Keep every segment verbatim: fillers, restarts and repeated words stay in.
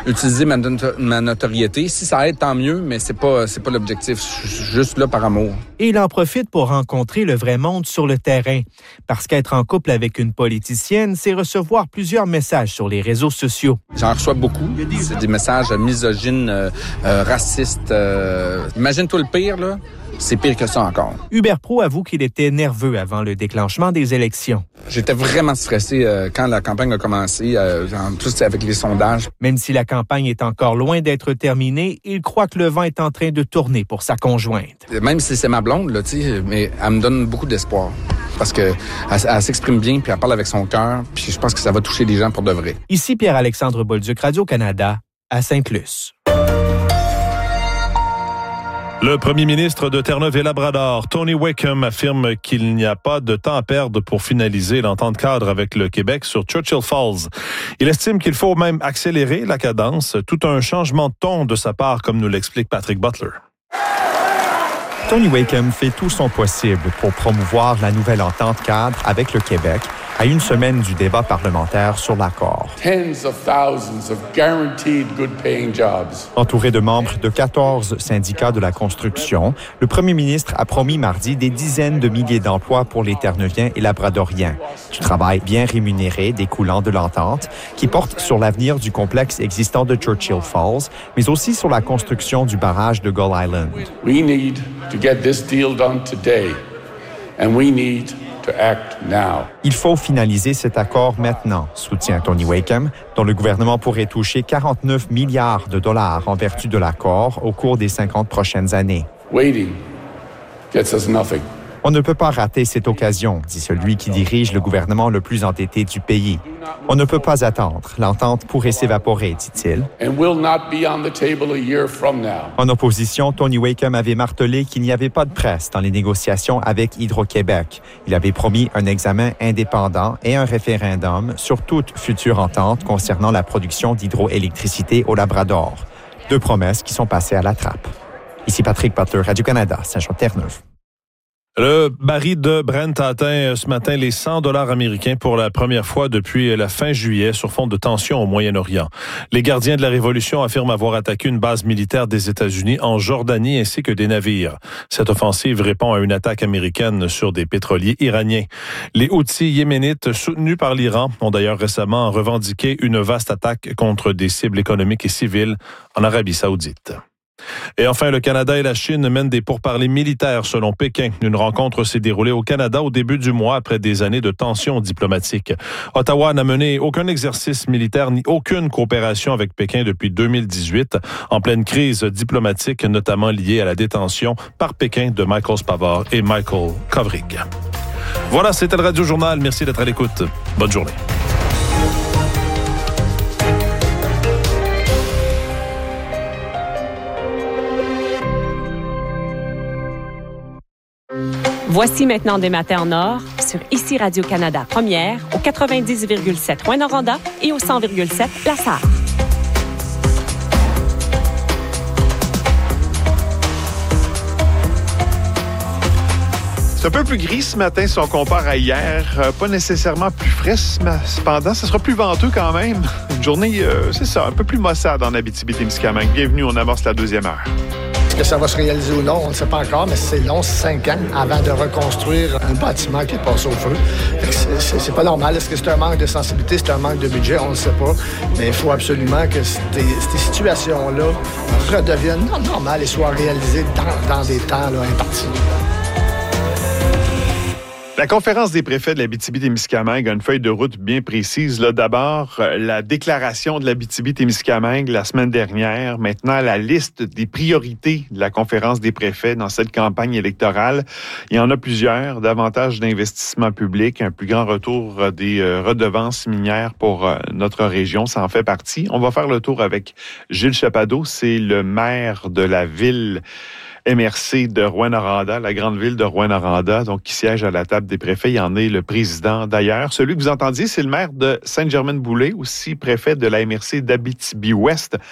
utiliser ma, not- ma notoriété. Si ça aide, tant mieux, mais c'est pas, c'est pas l'objectif. Je suis juste là par amour. Et il en profite pour rencontrer le vrai monde sur le terrain. Parce qu'être en couple avec une politicienne, c'est recevoir plusieurs messages sur les réseaux sociaux. J'en reçois beaucoup. C'est des messages misogynes, euh, euh, racistes. Euh... Imagine-toi le pire, là. C'est pire que ça encore. Hubert Pro avoue qu'il était nerveux avant le déclenchement des élections. J'étais vraiment stressé euh, quand la campagne a commencé, euh, en plus avec les sondages. Même si la campagne est encore loin d'être terminée, il croit que le vent est en train de tourner pour sa conjointe. Même si c'est ma blonde, là, tu sais, mais elle me donne beaucoup d'espoir. Parce qu'elle elle s'exprime bien, puis elle parle avec son cœur, puis je pense que ça va toucher les gens pour de vrai. Ici Pierre-Alexandre Bolduc, Radio-Canada, à Sainte-Luce. Le premier ministre de Terre-Neuve et Labrador, Tony Wakeham, affirme qu'il n'y a pas de temps à perdre pour finaliser l'entente cadre avec le Québec sur Churchill Falls. Il estime qu'il faut même accélérer la cadence, tout un changement de ton de sa part, comme nous l'explique Patrick Butler. Tony Wakeham fait tout son possible pour promouvoir la nouvelle entente cadre avec le Québec à une semaine du débat parlementaire sur l'accord. Tens of thousands of guaranteed good-paying jobs. Entouré de membres de quatorze syndicats de la construction, le premier ministre a promis mardi des dizaines de milliers d'emplois pour les Terre-Neuviens et Labradoriens. Du travail bien rémunéré découlant de l'entente qui porte sur l'avenir du complexe existant de Churchill Falls, mais aussi sur la construction du barrage de Gull Island. We need to get this deal done today, and we need to act now. Il faut finaliser cet accord maintenant, soutient Tony Wakeham, dont le gouvernement pourrait toucher quarante-neuf milliards de dollars en vertu de l'accord au cours des cinquante prochaines années. Waiting gets us nothing. On ne peut pas rater cette occasion, dit celui qui dirige le gouvernement le plus endetté du pays. On ne peut pas attendre. L'entente pourrait s'évaporer, dit-il. And will not be on the table a year from now. En opposition, Tony Wakeham avait martelé qu'il n'y avait pas de presse dans les négociations avec Hydro-Québec. Il avait promis un examen indépendant et un référendum sur toute future entente concernant la production d'hydroélectricité au Labrador. Deux promesses qui sont passées à la trappe. Ici Patrick Butler, Radio-Canada, Saint-Jean-Terre-Neuve. Le baril de Brent a atteint ce matin les cent dollars américains pour la première fois depuis la fin juillet sur fond de tensions au Moyen-Orient. Les gardiens de la Révolution affirment avoir attaqué une base militaire des États-Unis en Jordanie ainsi que des navires. Cette offensive répond à une attaque américaine sur des pétroliers iraniens. Les Houthis yéménites, soutenus par l'Iran, ont d'ailleurs récemment revendiqué une vaste attaque contre des cibles économiques et civiles en Arabie saoudite. Et enfin, le Canada et la Chine mènent des pourparlers militaires selon Pékin. Une rencontre s'est déroulée au Canada au début du mois après des années de tensions diplomatiques. Ottawa n'a mené aucun exercice militaire ni aucune coopération avec Pékin depuis deux mille dix-huit, en pleine crise diplomatique, notamment liée à la détention par Pékin de Michael Spavor et Michael Kovrig. Voilà, c'était le Radio Journal. Merci d'être à l'écoute. Bonne journée. Voici maintenant des matins en or sur Ici Radio-Canada Première au quatre-vingt-dix virgule sept Rouyn-Noranda et au cent virgule sept La Sarre. C'est un peu plus gris ce matin si on compare à hier. Euh, pas nécessairement plus frais, cependant, ça sera plus venteux quand même. Une journée, euh, c'est ça, un peu plus maussade en Abitibi-Témiscamingue. Bienvenue, on amorce la deuxième heure. Est-ce que ça va se réaliser ou non? On ne sait pas encore, mais c'est long, c'est cinq ans avant de reconstruire un bâtiment qui est passé au feu. C'est, c'est, c'est pas normal. Est-ce que c'est un manque de sensibilité, c'est un manque de budget? On ne sait pas. Mais il faut absolument que ces, ces situations-là redeviennent normales et soient réalisées dans, dans des temps là, impartis. La conférence des préfets de l'Abitibi-Témiscamingue a une feuille de route bien précise. Là, d'abord, la déclaration de l'Abitibi-Témiscamingue la semaine dernière. Maintenant, la liste des priorités de la conférence des préfets dans cette campagne électorale. Il y en a plusieurs. Davantage d'investissements publics, un plus grand retour des redevances minières pour notre région. Ça en fait partie. On va faire le tour avec Gilles Chapado. C'est le maire de la ville M R C de Rouyn-Noranda, la grande ville de Rouyn-Noranda, donc qui siège à la table des préfets. Il en est le président d'ailleurs. Celui que vous entendiez, c'est le maire de Sainte-Germaine-Boulay, aussi préfet de la M R C d'Abitibi-Ouest.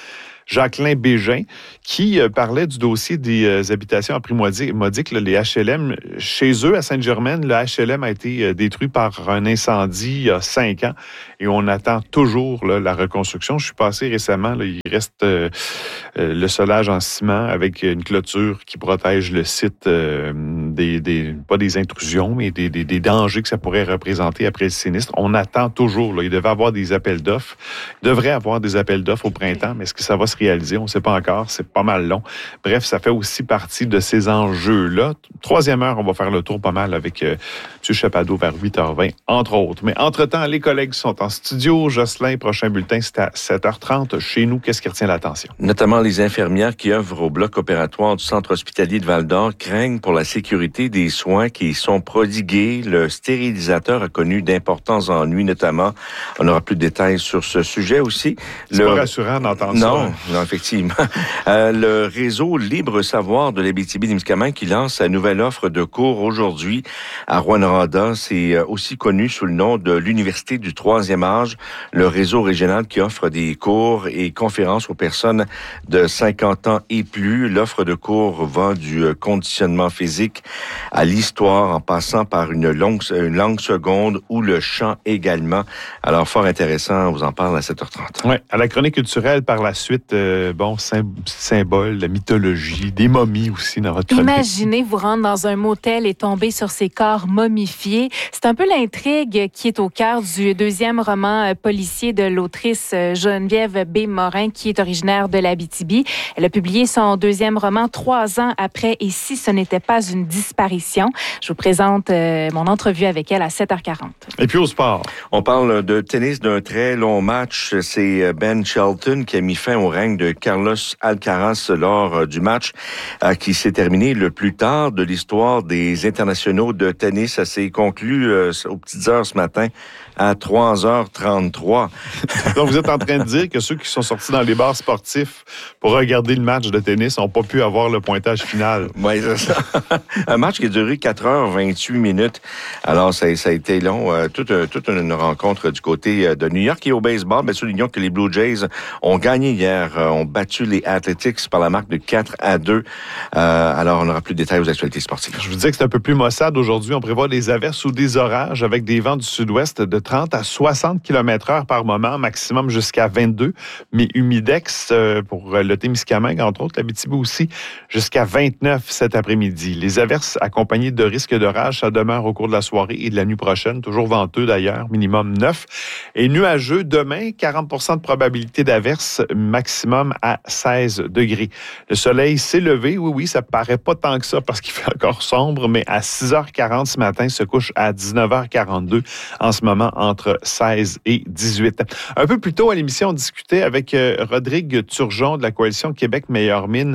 Jacqueline Bégin, qui euh, parlait du dossier des euh, habitations à prix modique, là, les H L M. Chez eux, à Sainte-Germaine, le H L M a été euh, détruit par un incendie il y a cinq ans et on attend toujours là, la reconstruction. Je suis passé récemment, là, il reste euh, euh, le solage en ciment avec une clôture qui protège le site euh, des, des, pas des intrusions, mais des, des, des dangers que ça pourrait représenter après le sinistre. On attend toujours. Là, il devait avoir des appels d'offres. Il devrait avoir des appels d'offres au printemps, mais est-ce que ça va se réaliser? On ne sait pas encore. C'est pas mal long. Bref, ça fait aussi partie de ces enjeux-là. Troisième heure, on va faire le tour pas mal avec euh, M. Chapado vers huit heures vingt, entre autres. Mais entre-temps, les collègues sont en studio. Jocelyn, prochain bulletin, c'est à sept heures trente. Chez nous, qu'est-ce qui retient l'attention? Notamment les infirmières qui œuvrent au bloc opératoire du centre hospitalier de Val-d'Or craignent pour la sécurité des soins qui y sont prodigués. Le stérilisateur a connu d'importants ennuis, notamment. On n'aura plus de détails sur ce sujet aussi. C'est le... pas rassurant d'entendre non, ça. Non, non, effectivement. euh, le réseau Libre Savoir de l'Abitibi-Témiscamingue qui lance sa nouvelle offre de cours aujourd'hui à Rouyn-Noranda. C'est aussi connu sous le nom de l'Université du troisième âge, le réseau régional qui offre des cours et conférences aux personnes de cinquante ans et plus. L'offre de cours va du conditionnement physique à l'histoire en passant par une langue, une langue seconde ou le chant également. Alors, fort intéressant, on vous en parle à sept heures trente. Oui, à la chronique culturelle, par la suite, euh, bon, symbole, la mythologie, des momies aussi dans votre chronique. Imaginez vous rendre dans un motel et tomber sur ces corps momifiés. C'est un peu l'intrigue qui est au cœur du deuxième roman euh, policier de l'autrice euh, Geneviève B. Morin, qui est originaire de l'Abitibi. Elle a publié son deuxième roman trois ans après « Et si ce n'était pas une disparition ». Je vous présente euh, mon entrevue avec elle à sept heures quarante. Et puis au sport. On parle de tennis d'un très long match. C'est Ben Shelton qui a mis fin au règne de Carlos Alcaraz lors du match euh, qui s'est terminé le plus tard de l'histoire des internationaux de tennis. Ça s'est conclu euh, aux petites heures ce matin à trois heures trente-trois. Donc, vous êtes en train de dire que ceux qui sont sortis dans les bars sportifs pour regarder le match de tennis n'ont pas pu avoir le pointage final. Oui, c'est ça. Un match qui a duré quatre heures vingt-huit minutes. Alors, ça, ça a été long. Euh, toute, toute une rencontre du côté de New York. Et au baseball, bien, soulignons que les Blue Jays ont gagné hier, euh, ont battu les Athletics par la marque de quatre à deux. Euh, alors, on n'aura plus de détails aux actualités sportives. Je vous disais que c'est un peu plus maussade aujourd'hui. On prévoit des averses ou des orages avec des vents du sud-ouest de trente à soixante kilomètres heure par moment, maximum jusqu'à vingt-deux. Mais humidex euh, pour le Témiscamingue, entre autres, l'Abitibi aussi, jusqu'à vingt-neuf cet après-midi. Les averses accompagnées de risques d'orage, ça demeure au cours de la soirée et de la nuit prochaine. Toujours venteux d'ailleurs, minimum neuf. Et nuageux demain, quarante pour cent de probabilité d'averse, maximum à seize degrés. Le soleil s'est levé, oui, oui, ça paraît pas tant que ça parce qu'il fait encore sombre, mais à six heures quarante ce matin, se couche à dix-neuf heures quarante-deux en ce moment entre seize et dix-huit. Un peu plus tôt à l'émission, on discutait avec euh, Rodrigue Turgeon de la coalition Québec Meilleure Mine.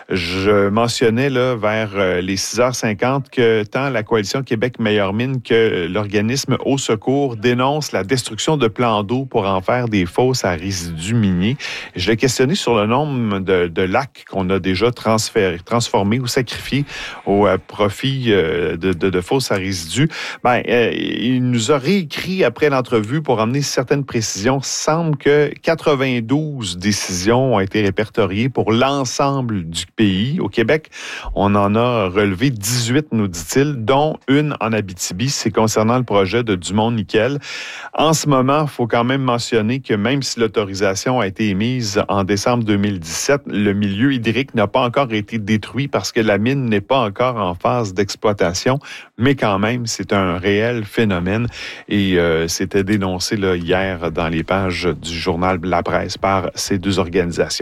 Je mentionnais là vers euh, les six heures cinquante que tant la coalition Québec Meilleure Mine que l'organisme Au Secours dénoncent la destruction de plans d'eau pour en faire des fosses à résidus miniers. Je l'ai questionné sur le nombre de, de lacs qu'on a déjà transférés, transformés ou sacrifiés au euh, profit euh, de, de, de fosses à résidus. Ben, euh, il nous a réécrit après l'entrevue pour amener certaines précisions. Semble que quatre-vingt-douze décisions ont été répertoriées pour l'ensemble du pays. Au Québec, on en a relevé dix-huit, nous dit-il, dont une en Abitibi. C'est concernant le projet de Dumont-Nickel. En ce moment, il faut quand même mentionner que même si l'autorisation a été émise en décembre deux mille dix-sept, le milieu hydrique n'a pas encore été détruit parce que la mine n'est pas encore en phase d'exploitation, mais quand même, c'est un réel phénomène et euh, c'était dénoncé là, hier dans les pages du journal La Presse par ces deux organisations.